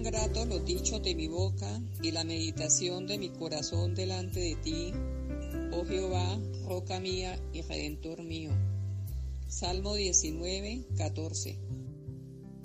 gratos los dichos de mi boca y la meditación de mi corazón delante de ti, oh Jehová, roca mía y redentor mío. Salmo 19, 14.